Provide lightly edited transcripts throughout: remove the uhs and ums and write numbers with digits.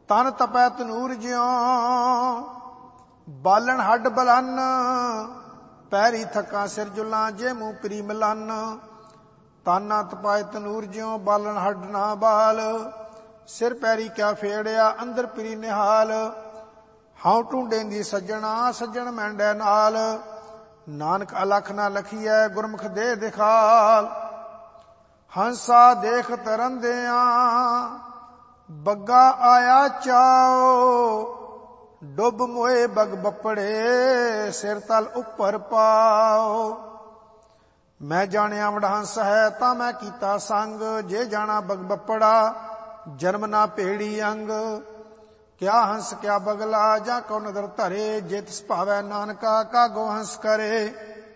ਤਨ ਤਪੈ ਤਨੂਰ ਜਿਉ ਬਾਲਣ ਹੱਡ ਬਲਨ ਪੈਰੀ ਥੱਕਾਂ ਸਿਰ ਜੁਲਾਂ ਜੇ ਮੂੰਹ ਪ੍ਰੀ ਮਿਲਨ ਤਾਨਾ ਤਪਾਏ ਤਨੂਰ ਜਿਉ ਬਾਲਣ ਹੱਡ ਨਾ ਬਾਲ ਸਿਰ ਪੈਰੀ ਕਿਆ ਫੇੜਿਆ ਅੰਦਰ ਪ੍ਰੀ ਨਿਹਾਲ ਹਉ ਢੂੰਡੇਂਦੀ ਸੱਜਣਾ ਸੱਜਣ ਮੈਂਡੈ ਨਾਲ ਨਾਨਕ ਅਲਖ ਨਾ ਲਖੀਐ ਗੁਰਮੁਖ ਦੇ ਦਿਖਾਲ ਹੰਸਾ ਦੇਖ ਤਰੰਦਿਆਂ ਬੱਗਾ ਆਇਆ ਚਾਓ ਡੁੱਬ ਮੋਏ ਬਗ ਬੱਪੜੇ ਸਿਰ ਤਲ ਉੱਪਰ ਪਾਓ ਮੈਂ ਜਾਣਿਆ ਵਡਹੰਸ ਹੈ ਤਾਂ ਮੈਂ ਕੀਤਾ ਸੰਗ ਜੇ ਜਾਣਾ ਬਗ ਬੱਪੜਾ ਜਨਮ ਨਾ ਭੇੜੀ ਅੰਗ ਕਿਆ ਹੰਸ ਕਿਆ ਬਗਲਾ ਜਾਂ ਕੋ ਨਦਰ ਧਰੇ ਜੇ ਤਿਸ ਭਾਵੈ ਨਾਨਕਾ ਕਾਗੋ ਹੰਸ ਕਰੇ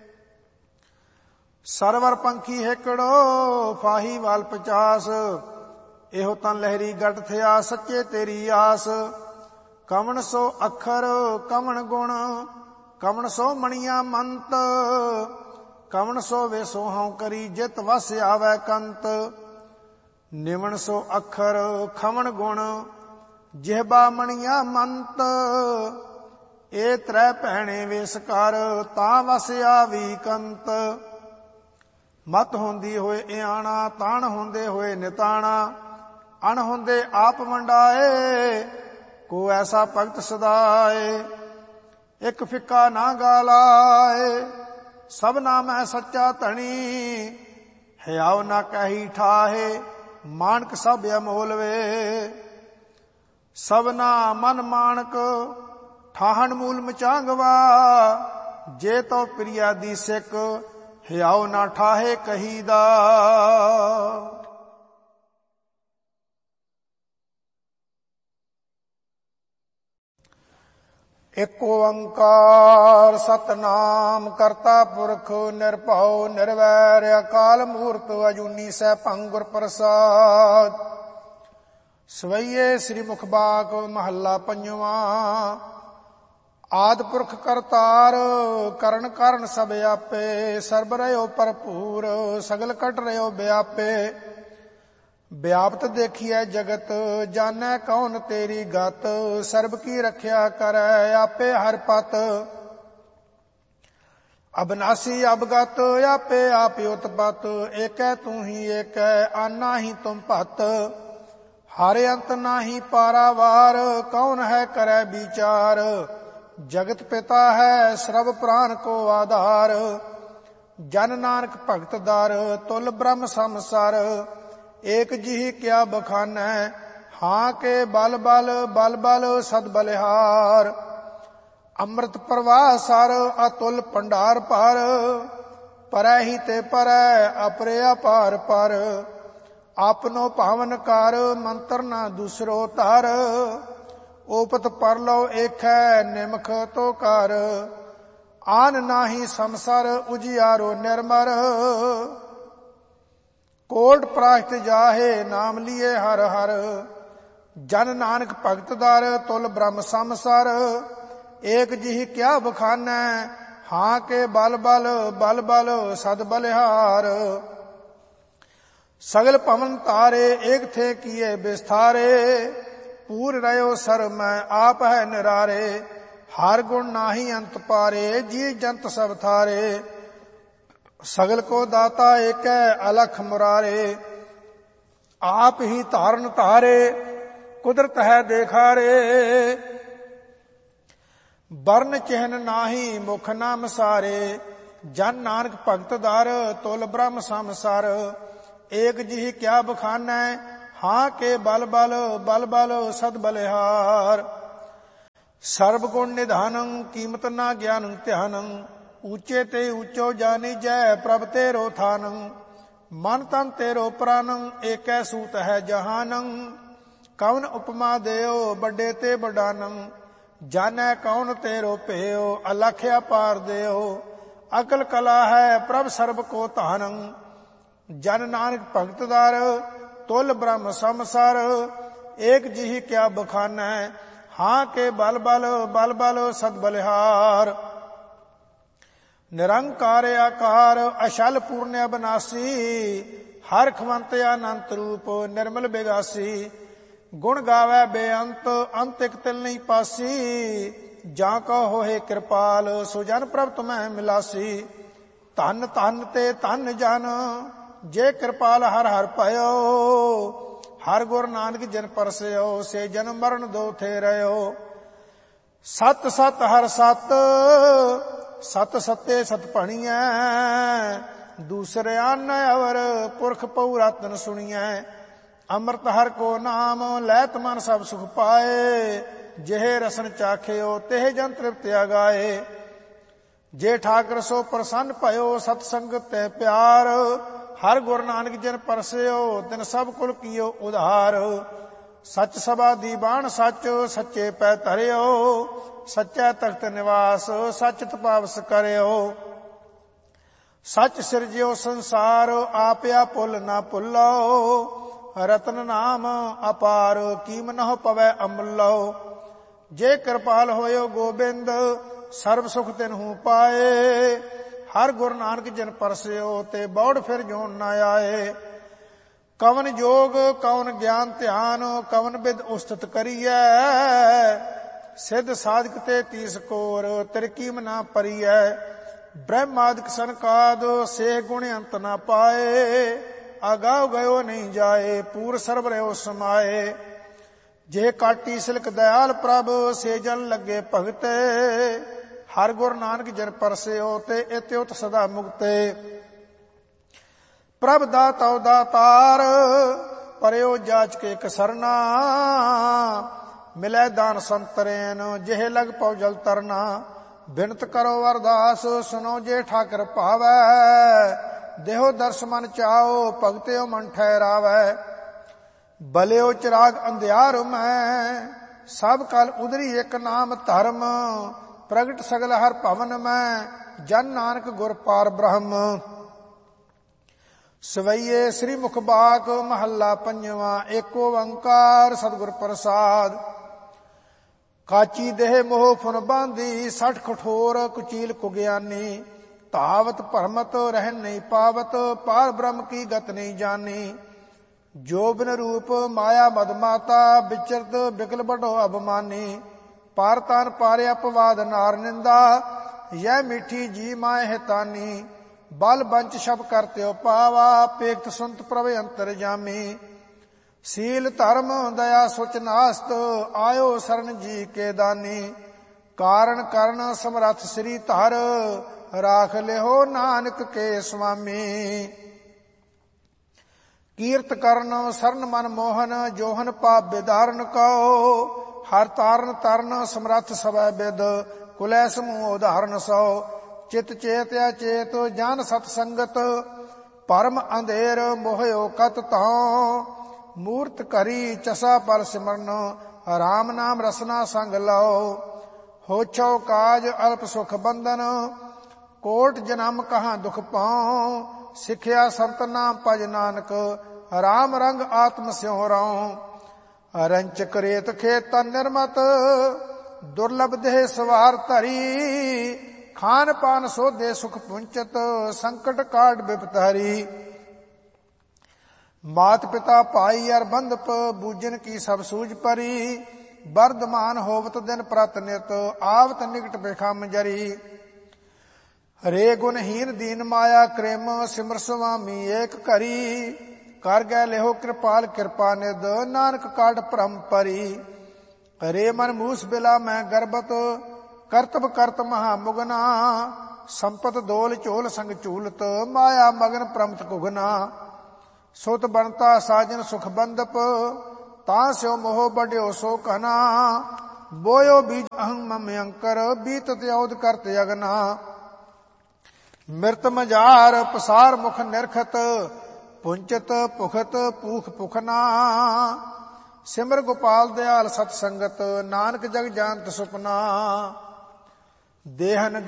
ਸਰਵਰ ਪੰਖੀ ਹੇਕੜੋ ਫਾਹੀ ਵਾਲ 50 ਇਹੋ ਤਨ ਲਹਿਰੀ ਗਟ ਥਿਆ ਸੱਚੇ ਤੇਰੀ ਆਸ ਕਵਣ ਸੋ ਅੱਖਰ ਕਵਣ ਗੁਣ ਕਵਣ ਸੋ ਮਣੀਆਂ ਮੰਤ ਕਵਣ ਸੋ ਵੇ ਸੋਹਉ ਕਰੀ ਜਿਤ ਵਸ ਆਵੈ ਕੰਤ ਨਿਵਣ ਸੋ ਅੱਖਰ ਖਵਣ ਗੁਣ ਜਿਹਬਾ ਮਣੀਆਂ ਮੰਤ ਇਹ ਤ੍ਰੈ ਭੈਣੇ ਵੇਸ ਕਰ ਤਾਂ ਵਸ ਆਵੀ ਕੰਤ ਮਤ ਹੁੰਦੀ ਹੋਏ ਇਆਣਾ ਤਾਣ ਹੁੰਦੇ ਹੋਏ ਨਿਤਾਣਾ ਅਣ ਹੁੰਦੇ ਆਪ ਵੰਡਾਏ ਕੋ ਐਸਾ ਭਗਤ ਸਦਾਏ ਇੱਕ ਫਿੱਕਾ ਨਾ ਗਾਲਾਏ ਸਭਨਾ ਮੈਂ ਸੱਚਾ ਧਣੀ ਹਿਆਉ ਨਾ ਕਹੀ ਠਾਹੇ ਮਾਨਕ ਸਭ ਅਮੋਲ ਵੇ ਸਭਨਾ ਮਨ ਮਾਨਕ ਠਾਹਣ ਮੂਲ ਮਚਾਂਗਵਾ ਜੇ ਤੋ ਪ੍ਰਿਆ ਦੀ ਸਿੱਖ ਹਿਆਉ ਨਾ ਠਾਹੇ ਕਹੀਦਾ ਏਕ ਓੰਕਾਰ ਸਤਨਾਮ ਕਰਤਾ ਪੁਰਖ ਨਿਰਭਉ ਨਿਰਵੈਰ ਅਕਾਲ ਮੂਰਤ ਅਜੂਨੀ ਸੈਭੰ ਗੁਰ ਪ੍ਰਸਾਦ ਸਵਈਏ ਸ੍ਰੀ ਮੁਖ ਬਾਕ ਮਹੱਲਾ ਪੰਜਵਾਂ ਆਦਿ ਪੁਰਖ ਕਰਤਾਰ ਕਰਨ ਕਾਰਨ ਸਭ ਆਪੇ ਸਰਬ ਰਹਿਓ ਭਰਪੂਰ ਸਗਲ ਕਟ ਰਹਿਓ ਵਿਆਪੇ ਵਿਆਪਤ ਦੇਖੀਐ ਜਗਤ ਜਾਣੈ ਕੌਣ ਤੇਰੀ ਗਤ ਸਰਬ ਕੀ ਰੱਖਿਆ ਕਰੈ ਆਪੇ ਹਰਿ ਪਤ ਅਬਨਾਸੀ ਅਬਗਤ ਆਪੇ ਆਪ ਉਤਪਤ ਏਕੈ ਤੂੰ ਹੀ ਏਕੈ ਆਨਾ ਹੀ ਤੁਮ ਭਤ ਹਰਿ ਅੰਤ ਨਾਹੀ ਪਾਰਾਵਾਰ ਕੌਣ ਹੈ ਕਰੈ ਵਿਚਾਰ ਜਗਤ ਪਿਤਾ ਹੈ ਸਰਬ ਪ੍ਰਾਨ ਕੋ ਆਧਾਰ ਜਨ ਨਾਨਕ ਭਗਤ ਦਰ ਤੁਲ ਬ੍ਰਹਮ ਸੰਸਾਰ ਏਕ ਜਿਹ ਕਿਆ ਬਖਾਨੈ ਹਾਂ ਕੇ ਬਲ ਬਲ ਬਲ ਬਲ ਸਦ ਬਲਿਹਾਰ ਅੰਮ੍ਰਿਤ ਪ੍ਰਵਾਹ ਸਰ ਅਤੁਲ ਭੰਡਾਰ ਪਰ ਪਰੈ ਹੀ ਤੇ ਪਰੈ ਅਪਰੇ ਅਪਾਰ ਪਰ ਆਪਨੋ ਭਾਵਨ ਕਰ ਮੰਤਰ ਨਾ ਦੂਸਰੋ ਧਰ ਓਪਤ ਪਰ ਲਓ ਏਖੈ ਨਿਮਖ ਤੋ ਕਰ ਆਨ ਨਾਹੀ ਸੰਸਰ ਉਜਿਆਰੋ ਨਿਰਮਰ ਕੋਟ ਪ੍ਰਾਸ਼ਤ ਜਾਹੇ ਨਾਮ ਲੀਏ ਹਰ ਹਰ ਜਨ ਨਾਨਕ ਭਗਤ ਦਰ ਤੁਲ ਬ੍ਰਹਮ ਸੰਸਰ ਏਕ ਜਿਹ ਕਿਆ ਬਖਾਨੈ ਹਾਂ ਕੇ ਬਲ ਬਲ ਬਲ ਬਲ ਸਦ ਬਲਿਹਾਰ ਸਗਲ ਭਵਨ ਤਾਰੇ ਏਕ ਥੇ ਕੀਏ ਵਿਸਥਾਰੇ ਪੂਰ ਰਹਿਓ ਸਰ ਮੈਂ ਆਪ ਹੈ ਨਿਰਾਰੇ ਹਰ ਗੁਣ ਨਾਹੀ ਅੰਤ ਪਾਰੇ ਜੀ ਜੰਤ ਸਭ ਥਾਰੇ ਸਗਲ ਕੋ ਦਾਤਾ ਏਕੈ ਅਲਖ ਮੁਰਾਰੇ ਆਪ ਹੀ ਧਾਰਨ ਧਾਰੇ ਕੁਦਰਤ ਹੈ ਦੇਖਾਰੇ ਬਰਨ ਚਿਹਨ ਨਾਹੀ ਮੁਖ ਨਾ ਮਸਾਰੇ ਜਨ ਨਾਨਕ ਭਗਤ ਦਰ ਤੁਲ ਬ੍ਰਹਮ ਸੰਸਾਰ ਏਕ ਜਿਹ ਕਿਆ ਬਖਾਨੈ ਹਾਂ ਕੇ ਬਲ ਬਲ ਬਲ ਬਲ ਸਦ ਬਲਿਹਾਰ ਸਰਬ ਗੁਣ ਨਿਧਾਨੰ ਕੀਮਤ ਨਾ ਗਿਆਨੰ ਧਿਆਨੰ ਊਚੇ ਤੇ ਊਚੋ ਜਾਨੀ ਜੈ ਪ੍ਰਭ ਤੇਰੋ ਥਾਨੰ ਮਨ ਤਨ ਤੇਰੋ ਪ੍ਰਾਨੰ ਏਕੈ ਸੂਤ ਹੈ ਜਹਾਨੰ ਕਵਨ ਉਪਮਾ ਦਿਓ ਵੱਡੇ ਤੇ ਵਡਾਨੰ ਜਾਣੈ ਕੌਣ ਤੇਰੋ ਭੇਓ ਅਲਖ ਅਪਾਰ ਦਿਓ ਅਕਲ ਕਲਾ ਹੈ ਪ੍ਰਭ ਸਰਬ ਕੋ ਧਾਨੰ ਜਨ ਨਾਨਕ ਭਗਤ ਦਰ ਤੁਲ ਬ੍ਰਹਮ ਸੰਸਾਰ ਏਕ ਜਿਹ ਕਿਆ ਬਖਾਨੈ ਹਾਂ ਕੇ ਬਲ ਬਲ ਬਲ ਬਲ ਸਦ ਬਲਿਹਾਰ ਨਿਰੰਕਾਰ ਆਕਾਰ ਅਸ਼ਲ ਪੂਰਨ ਅਬਨਾਸੀ ਹਰ ਖਵੰਤ ਅਨੰਤ ਰੂਪ ਨਿਰਮਲ ਬਿਗਾਸੀ ਗੁਣ ਗਾਵੈ ਬੇਅੰਤ, ਅੰਤ ਇਕ ਤਿਲ ਨਹੀਂ ਪਾਸੀ। ਜਾਂ ਕੋ ਹੋਏ ਕਿਰਪਾਲ, ਸੋ ਜਨ ਪ੍ਰਭ ਤੁਮੈ ਮਿਲਾਸੀ। ਧਨ ਧਨ ਤੇ ਧਨ ਜਨ, ਜੇ ਕਿਰਪਾਲ ਹਰ ਹਰ ਭਇਓ। ਹਰ ਗੁਰ ਨਾਨਕ ਜਿਨ ਪਰਸਿਓ, ਸੇ ਜਨਮ ਮਰਨ ਦੋ ਥੇ ਰਹਿਓ। ਸਤ ਸਤ ਹਰ ਸਤ, ਸਤ ਸਤੇ ਸਤ ਭਣੀਐ। ਦੂਸਰਿਆ ਨ ਅਵਰ, ਪੁਰਖ ਪਉ ਰਤਨ ਸੁਣੀਐ। ਅੰਮ੍ਰਿਤ ਹਰ ਕੋ ਨਾਮ, ਲੈਤ ਮਨ ਸਭ ਸੁਖ ਪਾਏ। ਜਿਹੇ ਰਸਨ ਚਾਖਿਓ, ਤੇ ਜਨ ਤ੍ਰਿਪਤਿ ਗਾਏ। ਜੇ ਠਾਕਰ ਸੋ ਪ੍ਰਸੰਨ ਭਇਓ, ਸਤ ਸੰਗਤ ਤੇ ਪਿਆਰ। ਹਰ ਗੁਰ ਨਾਨਕ ਜਿਨ ਪਰਸਿਓ, ਤਿਨ ਸਭ ਕੁਲ ਕੀਓ ਉਧਾਰ। ਸੱਚ ਸਭਾ ਦੀ ਬਾਣ ਸੱਚ, ਸੱਚੇ ਪੈ ਧਰਿਓ। ਸੱਚਾ ਤਖਤ ਨਿਵਾਸ, ਸੱਚ ਤਪਾਵਸ ਕਰਿਓ। ਸੱਚ ਸਿਰਜਿਓ ਸੰਸਾਰ, ਆਪਿਆ ਭੁੱਲ ਨਾ ਭੁੱਲੋ। ਰਤਨ ਨਾਮ ਅਪਾਰ, ਕੀਮ ਨਹੁ ਪਵੈ ਅਮੁੱਲੋ। ਜੇ ਕਿਰਪਾਲ ਹੋਇਓ ਗੋਬਿੰਦ, ਸਰਬ ਸੁਖ ਤਿਨਹੂ ਪਾਏ। ਹਰ ਗੁਰ ਨਾਨਕ ਜਿਨ ਪਰਸਿਓ, ਤੇ ਬੌੜ ਫਿਰ ਜੋਨ ਨ ਆਏ। ਕਵਨ ਜੋਗ ਕਵਨ ਗਿਆਨ ਧਿਆਨ, ਕਵਨ ਬਿਦ ਉਸਤਤ ਕਰੀਐ। ਸਿੱਧ ਸਾਧਕ ਤੇ ਤੀਸ ਕੋਰ, ਤਿਰਕੀਮ ਨਾ ਪਰੀਐ। ਬ੍ਰਹਮਾਦਿਕ ਸੰਕਾਦ, ਸੇ ਗੁਣ ਅੰਤ ਨਾ ਪਾਏ। ਆਗਾਉ ਗਇਓ ਨਹੀਂ ਜਾਏ, ਪੂਰ ਸਰਬ ਰਹਿਓ ਸਮਾਏ। ਜੇ ਕਾਟੀ ਸਿਲਕ ਦਇਆਲ ਪ੍ਰਭ, ਸੇ ਜਨ ਲੱਗੇ ਭਗਤੇ। ਹਰ ਗੁਰ ਨਾਨਕ ਜਿਨ ਪਰਸਿਓ, ਤੇ ਇਤਿਉਤ ਸਦਾ ਮੁਕਤੇ। ਪ੍ਰਭ ਦਾਤਉ ਦਾਤਾਰ, ਪਰਿਓ ਜਾਚ ਕੇ ਇਕ ਸਰਨਾ। ਮਿਲੈ ਦਾਨ ਸੰਤਰੇਨ, ਜਿਹੇ ਲਗ ਪਉ ਜਲ ਤਰਨਾ। ਬਿਨਤ ਕਰੋ ਅਰਦਾਸ, ਸੁਨੋ ਜੇ ਠਾਕਰ ਭਾਵੈ। ਦੇਹੋ ਦਰਸ ਮਨ ਚਾਓ, ਭਗਤਿਓ ਮਨ ਠਹਿਰਾਵੈ। ਬਲਿਓ ਚਿਰਾਗ ਅੰਧਿਆਰ ਮੈਂ, ਸਭ ਕਲ ਉਦਰੀ ਇਕ ਨਾਮ ਧਰਮ। ਪ੍ਰਗਟ ਸਗਲ ਹਰ ਭਵਨ ਮੈਂ, ਜਨ ਨਾਨਕ ਗੁਰ ਪਾਰ ਬ੍ਰਹਮ। ਸਵਈਏ ਸ੍ਰੀ ਮੁਖ ਬਾਕ, ਮਹੱਲਾ ਪੰਜਵਾਂ। ਏਕ ਓੰਕਾਰ ਸਤਿਗੁਰ ਪ੍ਰਸਾਦ। ਕਾਚੀ ਦੇਹ ਮੋਹ ਫੁਨ ਬਾਂਦੀ, ਸਠ ਕਠੋਰ ਕੁਚੀਲ ਕੁਗਿਆਨੀ। ਧਾਵਤ ਭਰਮਤ ਰਹਿਨ ਨਹੀਂ ਪਾਵਤ, ਪਾਰ ਬ੍ਰਹਮ ਕੀ ਗਤ ਨਹੀਂ ਜਾਨੀ। ਜੋ ਬਿਨ ਰੂਪ ਮਾਇਆ ਮਦ ਮਾਤਾ, ਵਿਚਰਤ ਬਿਕਲ ਬਢੋ ਅਭਮਾਨੀ। ਪਾਰ ਤਾਨ ਪਾਰੇ ਅਪਵਾਦ ਨਾਰ ਨਿੰਦਾ, ਯਹ ਮਿੱਠੀ ਜੀ ਮਾਏ ਹਿਤਾਨੀ। ਬਲ ਬੰਚ ਸ਼ਬ ਕਰਤਿਓ ਪਾਵਾ, ਪੇਖਤ ਸੁਨਤ ਪ੍ਰਭ ਅੰਤਰ ਜਾਮੀ। ਸੀਲ ਧਰਮ ਦਇਆ ਸੁਚ ਨਾਸਤ, ਆਇਓ ਸਰਨ ਜੀ ਕੇ ਦਾਨੀ। ਕਾਰਨ ਕਰਨ ਸਮਰੱਥ ਸ੍ਰੀ ਧਰ, ਰਾਖ ਲਿਓ ਨਾਨਕ ਕੇ ਸੁਆਮੀ। ਕੀਰਤ ਕਰਨ ਸਰਨ ਮਨ ਮੋਹਨ, ਜੋਹਨ ਪਾਪ ਬਿਦਾਰਨ ਕਉ। ਹਰ ਤਾਰਨ ਤਰਨ ਸਮਰੱਥ ਸਵੈ ਬਿਦ, ਕੁਲੈ ਸਮੂਹ ਉਦਾਹਰਨ ਸੋ। ਚਿਤ ਚੇਤ ਅਚੇਤ ਜਨ ਸਤ ਸੰਗਤ, ਪਰਮ ਅੰਧੇਰ ਮੋਹਿਓ ਕਤ ਤਉ। ਮੂਰਤ ਕਰੀ ਚਸਾ ਪਰ ਸਿਮਰਨ, ਰਾਮ ਨਾਮ ਰਸਨਾ ਸੰਗ ਲਓ। ਹੋਛੋ ਕਾਜ ਅਲਪ ਸੁਖ ਬੰਧਨ, ਕੋਟ ਜਨਮ ਕਹਾਂ ਦੁਖ ਪਾਉ। ਸਿੱਖਿਆ ਸੰਤ ਨਾਮ ਭਜ ਨਾਨਕ, ਰਾਮ ਰੰਗ ਆਤਮ ਸਿਉ ਰਉ। ਰੰਚਕ ਰੇਤ ਖੇਤ ਨਿਰਮਤ, ਦੁਰਲਭ ਦੇਹ ਸਵਾਰ ਧਰੀ। ਖਾਨ ਪਾਨ ਸੋਧੇ ਸੁਖ ਪੁੰਚਤ, ਸੰਕਟ ਕਾਟ ਬਿਪਤ ਹਰੀ। ਮਾਤ ਪਿਤਾ ਭਾਈ ਅਰ ਬੰਧਪ, ਬੂਝਨ ਕੀ ਸਭ ਸੂਝ ਪਰੀ। ਵਰਦਮਾਨ ਹੋਵਤ ਦਿਨ ਪ੍ਰਤ ਨਿਤ, ਆਵਤ ਨਿਕਟ ਬਿਖਮ ਜਰੀ। ਹਰੇ ਗੁਣਹੀਨ ਦੀਨ ਮਾਇਆ ਕ੍ਰਿਮ, ਸਿਮਰ ਸੁਆਮੀ ਏਕ ਕਰੀ। ਕਰ ਗੈ ਲਿਓ ਕਿਰਪਾਲ ਕਿਰਪਾ ਨਿਧ, ਨਾਨਕ ਕਾਟ ਭ੍ਰਮ ਪਰੀ। ਹਰੇ ਮਨ ਮੂਸ ਬਿਲਾ ਮੈਂ ਗਰਬਤ, ਕਰਤਬ ਕਰਤ ਮਹਾ ਮੁਗਨਾ। ਸੰਪਤ ਦੋਲ ਝੋਲ ਸੰਗ ਝੂਲਤ, ਮਾਇਆ ਮਗਨ ਪ੍ਰਮਤ ਕੁਗਨਾ। ਸੁਤ ਬਣਤਾ ਸਾਜਨ ਸੁਖ ਬੰਦਪ, ਤਾਂ ਸਿਓ ਮੋਹ ਬਢਿਓ ਸੋ ਕਨਾ। ਬੋਇਓ ਬੀਜ ਅਹੰ ਮਮ ਅੰਕਰ, ਬੀਤਤ ਔਦ ਕਰਤ ਅਗਨਾ। ਮਿਰਤ ਮਝਾਰ ਪਸਾਰ ਮੁਖ ਨਿਰਖਤ, ਪੁੰਚਤ ਭੁਖਤ ਪੂਖ ਭੁਖਨਾ। ਸਿਮਰ ਗੋਪਾਲ ਦਿਆਲ ਸਤ ਸੰਗਤ, ਨਾਨਕ ਜਗ ਜਾਨਤ ਸੁਪਨਾ। ਦੇਹਨ